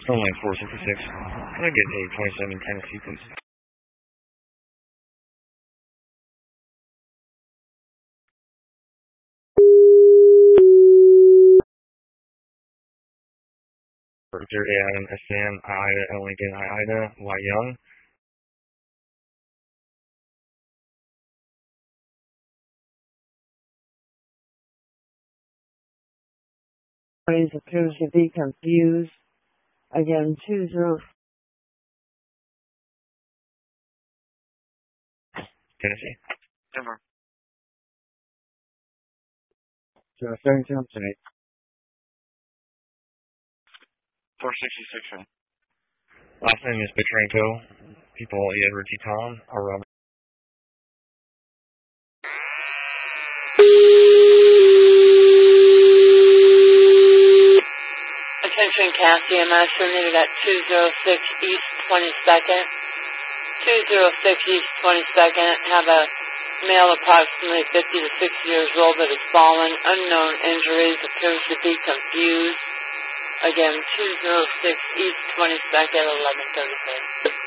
Line 466. Can I get a 27 Tennessee, please? Victor A. Adam, SN, Ida, L. Lincoln, Ida, Y. Young. Appears to be confused. Again, 20. Tennessee. Denver. 32 tonight. 466, right? Last name is Petrenko. People Edward T. Tom or Robert. Attention Cassie, MS needed at 206 East 22nd. 206 East 22nd. Have a male approximately 50 to 60 years old that has fallen. Unknown injuries. Appears to be confused. Again, 206 East 22nd, 11:36.